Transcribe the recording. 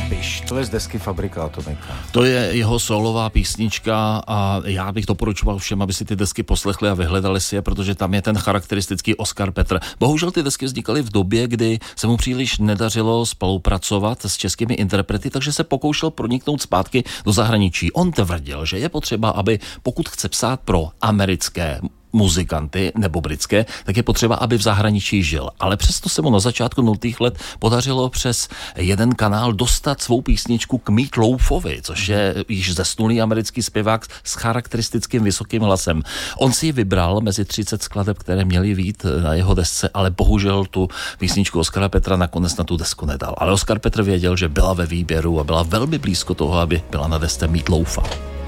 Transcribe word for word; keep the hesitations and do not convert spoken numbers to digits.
Napiš, to je z desky Fabrika Atomika. To je jeho solová písnička a já bych doporučoval všem, aby si ty desky poslechli a vyhledali si je, protože tam je ten charakteristický Oskar Petr. Bohužel ty desky vznikaly v době, kdy se mu příliš nedařilo spolupracovat s českými interprety, takže se pokoušel proniknout zpátky do zahraničí. On tvrdil, že je potřeba, aby pokud chce psát pro americké muzikanty nebo britské, tak je potřeba, aby v zahraničí žil. Ale přesto se mu na začátku nultých let podařilo přes jeden kanál dostat svou písničku k Meat Loafovi, což je již zesnulý americký zpěvák s charakteristickým vysokým hlasem. On si ji vybral mezi třicet skladeb, které měly vyjít na jeho desce, ale bohužel tu písničku Oskara Petra nakonec na tu desku nedal. Ale Oskar Petr věděl, že byla ve výběru a byla velmi blízko toho, aby byla na desce Meat Loafa.